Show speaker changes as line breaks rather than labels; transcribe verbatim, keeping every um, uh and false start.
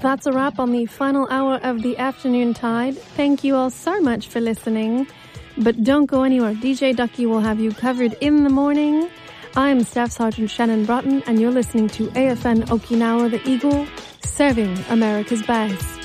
That's a wrap on the final hour of the Afternoon Tide. Thank you all so much for listening. But don't go anywhere. D J Ducky will have you covered in the morning. I'm Staff Sergeant Shannon Broughton, and you're listening to A F N Okinawa The Eagle, serving America's best.